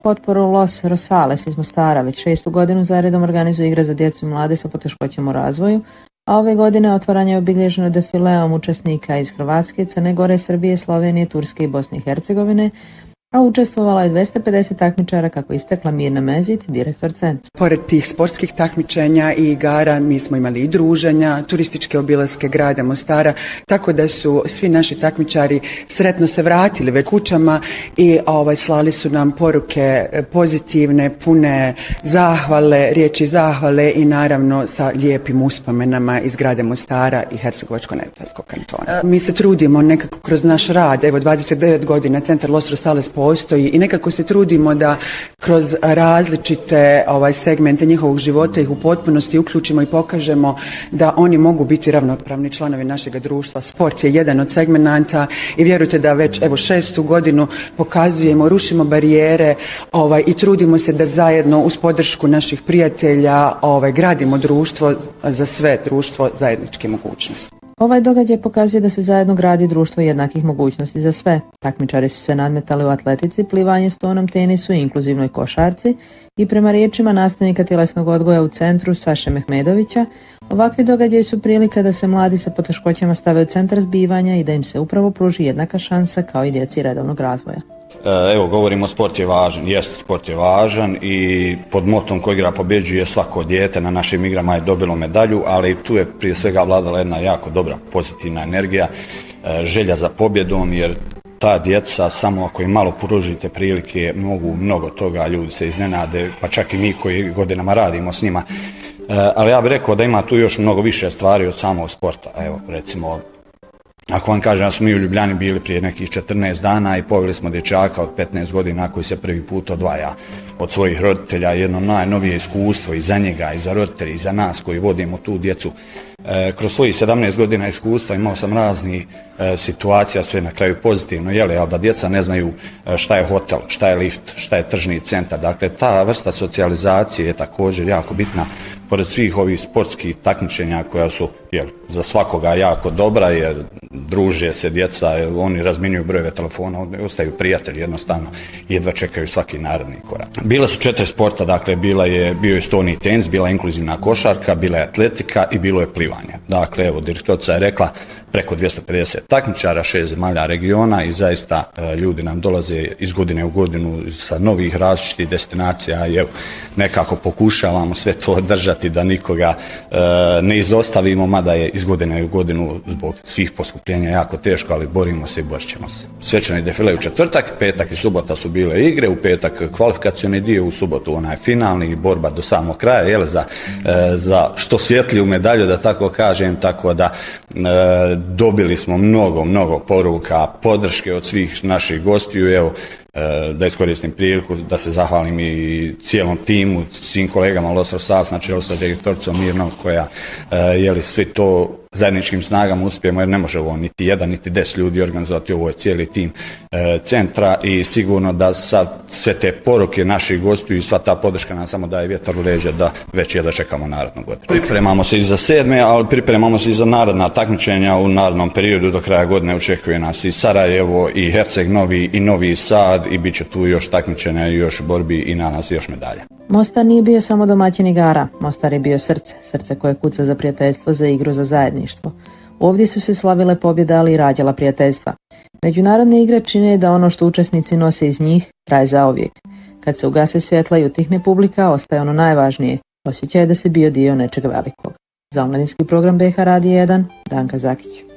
potporu Los Rosales iz Mostara već 6. godinu zaredom organizuje igre za djecu i mlade sa poteškoćama u razvoju, a ove godine otvaranje je obilježeno defileom učesnika iz Hrvatske, Crne Gore, Srbije, Slovenije, Turske i Bosne i Hercegovine, a učestvovalo je 250 takmičara, kako istakla Mirna Mezit, direktor centra. Pored tih sportskih takmičenja i igara, mi smo imali i druženja, turističke obilaske grada Mostara, tako da su svi naši takmičari sretno se vratili već kućama i slali su nam poruke pozitivne, pune zahvale, riječi zahvale i naravno sa lijepim uspomenama iz grada Mostara i Hercegovačko-neretvanskog kantona. Mi se trudimo nekako kroz naš rad, evo 29 godina Centar Los Rosales postoji i nekako se trudimo da kroz različite segmente njihovog života ih u potpunosti uključimo i pokažemo da oni mogu biti ravnopravni članovi našeg društva. Sport je jedan od segmenata i vjerujte da već 6. godinu pokazujemo, rušimo barijere i trudimo se da zajedno uz podršku naših prijatelja gradimo društvo za sve, društvo zajedničke mogućnosti. Ovaj događaj pokazuje da se zajedno gradi društvo jednakih mogućnosti za sve. Takmičari su se nadmetali u atletici, plivanju, stonom tenisu i inkluzivnoj košarci i prema riječima nastavnika tjelesnog odgoja u centru Saše Mehmedovića, ovakvi događaji su prilika da se mladi sa poteškoćama stave u centar zbivanja i da im se upravo pruži jednaka šansa kao i djeci redovnog razvoja. Evo, govorimo sport je važan, jeste sport je važan i pod motom Ko igra pobjeđuje svako dijete na našim igrama je dobilo medalju, ali tu je prije svega vladala jedna jako dobra pozitivna energija, želja za pobjedom, jer ta djeca samo ako im malo pružite prilike mogu mnogo toga, ljudi se iznenade, pa čak i mi koji godinama radimo s njima. Ali ja bih rekao da ima tu još mnogo više stvari od samog sporta. Evo, recimo, ako vam kažem da smo mi u Ljubljani bili prije nekih 14 dana i poveli smo dječaka od 15 godina koji se prvi put odvaja od svojih roditelja, jedno najnovije iskustvo i za njega i za roditelje i za nas koji vodimo tu djecu. Kroz svojih 17 godina iskustva imao sam raznih situacija, sve na kraju pozitivno, ali da djeca ne znaju šta je hotel, šta je lift, šta je tržni centar. Dakle, ta vrsta socijalizacije je također jako bitna, pored svih ovih sportskih takmičenja koja su za svakoga jako dobra, jer druže se djeca, oni razmjenjuju brojeve telefona, ostaju prijatelji jednostavno i jedva čekaju svaki naredni korak. Bila su 4 sporta, dakle bio je stoni tenis, bila je inkluzivna košarka, bila je atletika i bilo je plivanje. Dakle, evo, direktorica je rekla preko 250 takmičara, 6 zemalja regiona i zaista ljudi nam dolaze iz godine u godinu sa novih različitih destinacija i evo, nekako pokušavamo sve to održati da nikoga ne izostavimo, mada je iz godine u godinu zbog svih poskupljenja jako teško, ali borimo se i borit ćemo se. Svečani defile u četvrtak, petak i subota su bile igre, u petak kvalifikacioni dio, u subotu onaj finalni, borba do samog kraja, za što svjetliju medalju, da tako kažem, tako da dobili smo mnogo poruka, podrške od svih naših gostiju. Evo, da iskoristim priliku da se zahvalim i cijelom timu, svim kolegama Los Rosales, na čelu sa direktoricom Mirnom, koja svi to zajedničkim snagama uspijemo, jer ne može ovo niti jedan niti 10 ljudi organizovati, ovo je cijeli tim centra i sigurno da sve te poruke naših gostiju i sva ta podrška nam samo daje vjetar u leđa da već jedva čekamo narednu godinu. Pripremamo se i za 7. ali pripremamo se i za naredna takmičenja u narednom periodu. Do kraja godine očekuje nas i Sarajevo i Herceg Novi i Novi Sad i bit će tu još takmičenja i još borbi i na nas još medalja. Mostar nije bio samo domaćin igara, Mostar je bio srce koje kuca za prijateljstvo, za igru, za zajedništvo. Ovdje su se slavile pobjede, ali i rađala prijateljstva. Međunarodne igre čine da ono što učesnici nose iz njih traje zauvijek. Kad se ugase svjetla i utihne publika, ostaje ono najvažnije, osjećaj da se bio dio nečeg velikog. Za omladinski program BH Radija 1, Danka Zakić.